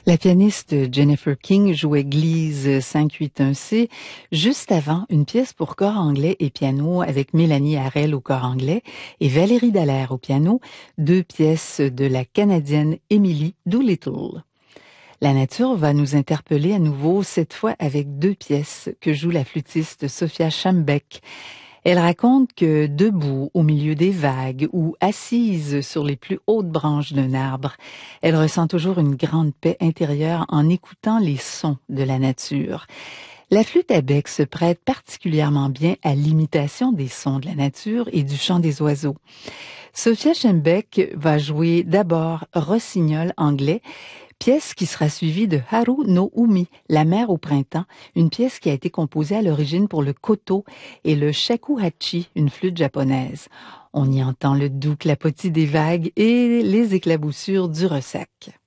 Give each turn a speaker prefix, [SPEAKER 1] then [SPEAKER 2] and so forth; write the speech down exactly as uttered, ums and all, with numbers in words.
[SPEAKER 1] La pianiste Jennifer King jouait Gliese cinq huit un C juste avant une pièce pour chœur anglais et piano avec Mélanie Harel au chœur anglais et Valérie Dallaire au piano, deux pièces de la Canadienne Emily Doolittle. La nature va nous interpeller à nouveau, cette fois avec deux pièces que joue la flûtiste Sophia Schembeck. Elle raconte que debout au milieu des vagues ou assise sur les plus hautes branches d'un arbre, elle ressent toujours une grande paix intérieure en écoutant les sons de la nature. La flûte à bec se prête particulièrement bien à l'imitation des sons de la nature et du chant des oiseaux. Sophia Schembeck va jouer d'abord Rossignol anglais, pièce qui sera suivie de Haru no Umi, La mer au printemps, une pièce qui a été composée à l'origine pour le koto et le shakuhachi, une flûte japonaise. On y entend le doux clapotis des vagues et les éclaboussures du ressac.